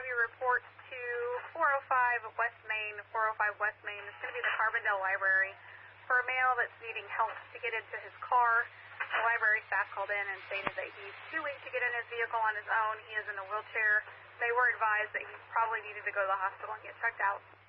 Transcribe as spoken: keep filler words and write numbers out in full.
you report to four oh five West Main, four oh five West Main. It's going to be the Carbondale Library for a male that's needing help to get into his car. The library staff called in and stated that he's too weak to get in his vehicle on his own. He is in a wheelchair. They were advised that he probably needed to go to the hospital and get checked out.